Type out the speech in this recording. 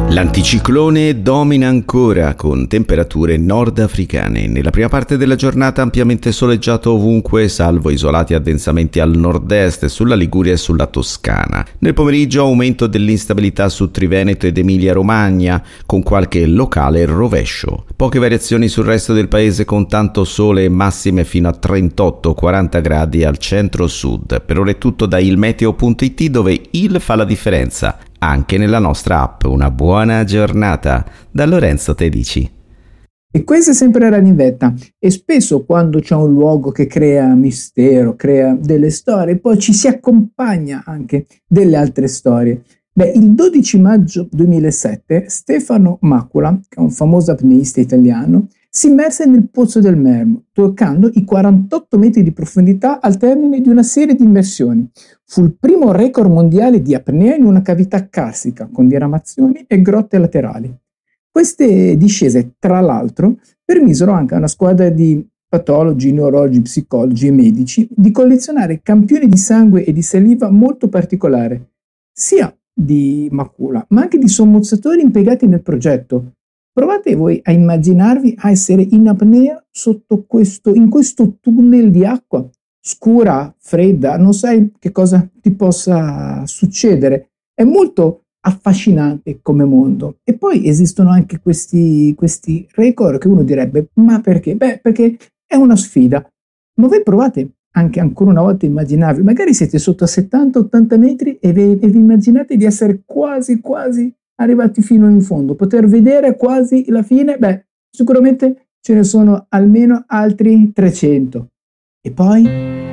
L'anticiclone domina ancora con temperature nordafricane. Nella prima parte della giornata ampiamente soleggiato ovunque, salvo isolati addensamenti al nord-est, sulla Liguria e sulla Toscana. Nel pomeriggio aumento dell'instabilità su Triveneto ed Emilia-Romagna, con qualche locale rovescio. Poche variazioni sul resto del paese con tanto sole e massime fino a 38-40 gradi al centro-sud. Per ora è tutto da ilmeteo.it, dove il fa la differenza anche nella nostra app. Una buona giornata da Lorenzo Tedici. E questa è sempre Ranivetta, e spesso quando c'è un luogo che crea mistero, crea delle storie, poi ci si accompagna anche delle altre storie. Il 12 maggio 2007 Stefano Macula, che è un famoso apneista italiano, si immerse nel Pozzo del Mermo, toccando i 48 metri di profondità al termine di una serie di immersioni. Fu il primo record mondiale di apnea in una cavità carsica, con diramazioni e grotte laterali. Queste discese, tra l'altro, permisero anche a una squadra di patologi, neurologi, psicologi e medici di collezionare campioni di sangue e di saliva molto particolare, sia di Macula, ma anche di sommozzatori impiegati nel progetto. Provate voi a immaginarvi a essere in apnea in questo tunnel di acqua, scura, fredda, non sai che cosa ti possa succedere. È molto affascinante come mondo. E poi esistono anche questi record che uno direbbe, ma perché? Perché è una sfida. Ma voi provate anche ancora una volta a immaginarvi, magari siete sotto a 70-80 metri e vi immaginate di essere quasi arrivati fino in fondo, poter vedere quasi la fine. Sicuramente ce ne sono almeno altri 300. E poi